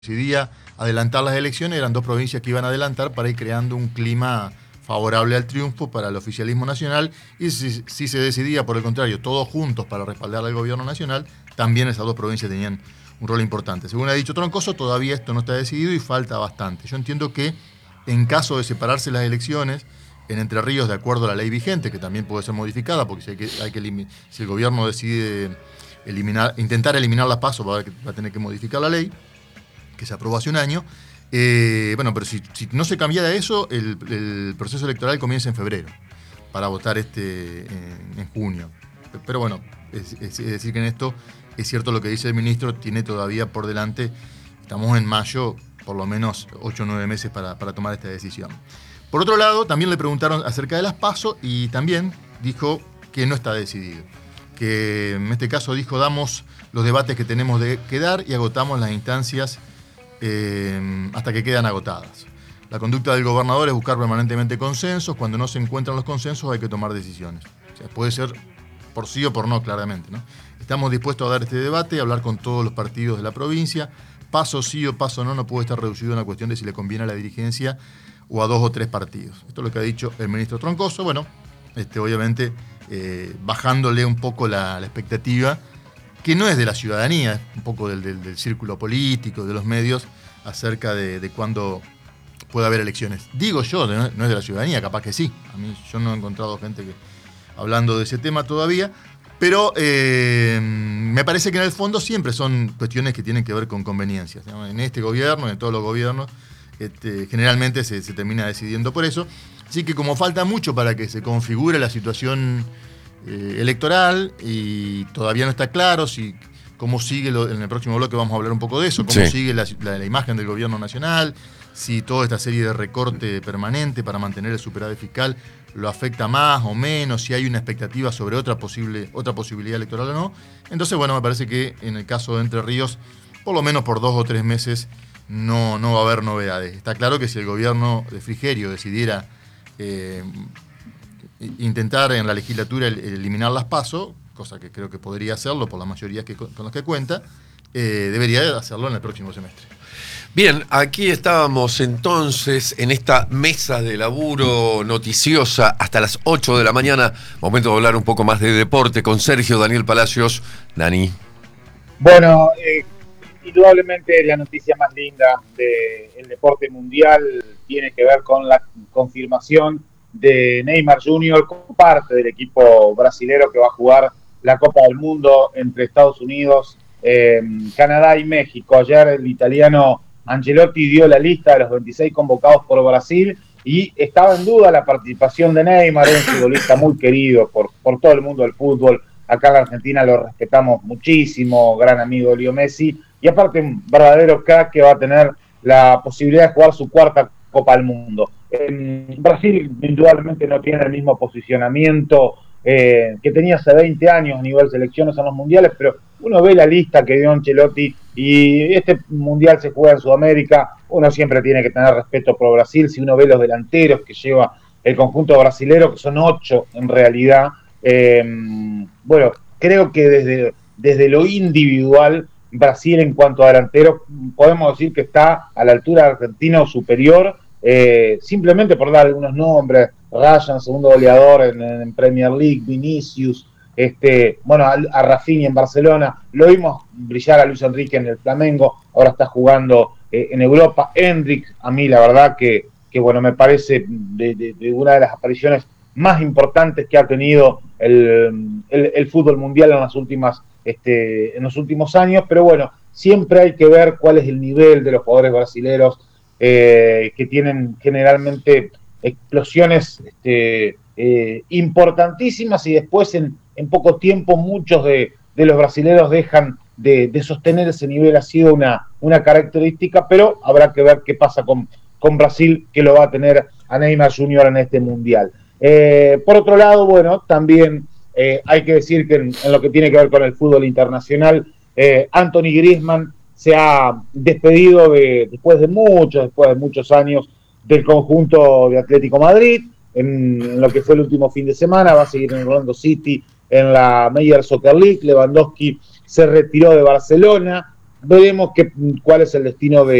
decidía adelantar las elecciones, eran dos provincias que iban a adelantar para ir creando un clima favorable al triunfo para el oficialismo nacional, y si se decidía, por el contrario, todos juntos para respaldar al gobierno nacional, también esas dos provincias tenían un rol importante. Según ha dicho Troncoso, todavía esto no está decidido y falta bastante. Yo entiendo que en caso de separarse las elecciones en Entre Ríos, de acuerdo a la ley vigente, que también puede ser modificada, porque si el gobierno decide intentar eliminar las PASO, va a tener que modificar la ley, que se aprobó hace un año. Pero si no se cambiara eso, el proceso electoral comienza en febrero, para votar en junio. Pero bueno, es decir que en esto es cierto lo que dice el ministro, tiene todavía por delante, estamos en mayo, por lo menos 8 o 9 meses para tomar esta decisión. Por otro lado, también le preguntaron acerca de las PASO y también dijo que no está decidido. Que en este caso dijo, damos los debates que tenemos que dar y agotamos las instancias hasta que quedan agotadas. La conducta del gobernador es buscar permanentemente consensos. Cuando no se encuentran los consensos hay que tomar decisiones. O sea, puede ser por sí o por no, claramente, ¿no? Estamos dispuestos a dar este debate, a hablar con todos los partidos de la provincia. Paso sí o paso no puede estar reducido a una cuestión de si le conviene a la dirigencia o a 2 o 3 partidos. Esto es lo que ha dicho el ministro Troncoso. Bueno, obviamente bajándole un poco la expectativa, que no es de la ciudadanía, es un poco del círculo político, de los medios, acerca de cuándo puede haber elecciones. Digo yo, no es de la ciudadanía, capaz que sí. Yo no he encontrado gente hablando de ese tema todavía, pero me parece que en el fondo siempre son cuestiones que tienen que ver con conveniencias, ¿no? En este gobierno, en todos los gobiernos, generalmente se termina decidiendo por eso. Así que como falta mucho para que se configure la situación electoral, y todavía no está claro cómo sigue, en el próximo bloque vamos a hablar un poco de eso, cómo sigue la imagen del gobierno nacional, si toda esta serie de recorte permanente para mantener el superávit fiscal lo afecta más o menos, si hay una expectativa sobre otra posibilidad electoral o no. Entonces, bueno, me parece que en el caso de Entre Ríos, por lo menos por 2 o 3 meses, no va a haber novedades. Está claro que si el gobierno de Frigerio decidiera intentar en la legislatura eliminar las PASO, cosa que creo que podría hacerlo por la mayoría con las que cuenta, debería hacerlo en el próximo semestre. Bien, aquí estábamos entonces en esta mesa de laburo noticiosa hasta las 8 de la mañana. Momento de hablar un poco más de deporte con Sergio Daniel Palacios. Dani. Bueno, indudablemente la noticia más linda del deporte mundial tiene que ver con la confirmación de Neymar Jr. como parte del equipo brasilero que va a jugar la Copa del Mundo entre Estados Unidos, Canadá y México. Ayer el italiano Ancelotti dio la lista de los 26 convocados por Brasil y estaba en duda la participación de Neymar, un futbolista muy querido por todo el mundo del fútbol. Acá en la Argentina lo respetamos muchísimo, gran amigo de Leo Messi, y aparte un verdadero crack que va a tener la posibilidad de jugar su 4ª Copa del Mundo. Brasil indudablemente no tiene el mismo posicionamiento que tenía hace 20 años a nivel selecciones en los mundiales, pero uno ve la lista que dio Ancelotti y este mundial se juega en Sudamérica, uno siempre tiene que tener respeto por Brasil. Si uno ve los delanteros que lleva el conjunto brasilero, que son 8 en realidad, bueno, creo que desde lo individual, Brasil en cuanto a delanteros podemos decir que está a la altura de Argentina o superior, simplemente por dar algunos nombres: Ryan, segundo goleador en Premier League, Vinicius, a Rafinha en Barcelona, lo vimos brillar a Luis Enrique en el Flamengo, ahora está jugando en Europa. Endrick, a mí la verdad que bueno, me parece de una de las apariciones más importantes que ha tenido el fútbol mundial en los últimos años. Pero bueno, siempre hay que ver cuál es el nivel de los jugadores brasileños, que tienen generalmente explosiones importantísimas, y después en poco tiempo muchos de los brasileños dejan de sostener ese nivel. Ha sido una característica, pero habrá que ver qué pasa con Brasil, que lo va a tener a Neymar Jr. en este mundial. Por otro lado, bueno, también hay que decir que en lo que tiene que ver con el fútbol internacional, Anthony Griezmann se ha despedido después de muchos años del conjunto de Atlético Madrid, en lo que fue el último fin de semana. Va a seguir en Orlando City en la Major Soccer League. Lewandowski se retiró de Barcelona. veremos cuál es el destino de